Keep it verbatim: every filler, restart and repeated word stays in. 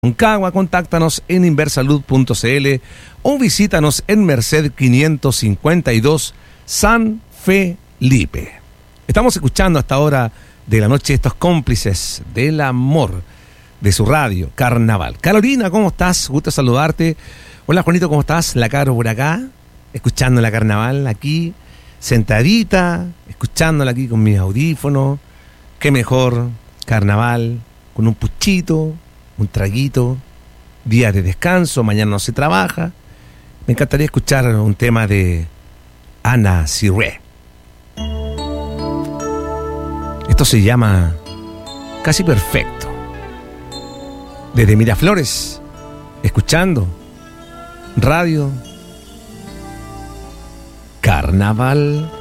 Concagua, contáctanos en inversalud punto c l o visítanos en Merced quinientos cincuenta y dos, San Felipe. Estamos escuchando hasta ahora de la noche estos cómplices del amor de su radio, Carnaval. Carolina, ¿cómo estás? Gusto saludarte. Hola, Juanito, ¿cómo estás? La Caro por acá, escuchando la Carnaval aquí, sentadita, escuchándola aquí con mis audífonos. Qué mejor, Carnaval, con un puchito, un traguito, día de descanso, mañana no se trabaja. Me encantaría escuchar un tema de Ana Ciré. Esto se llama Casi Perfecto. Desde Miraflores, escuchando Radio Carnaval.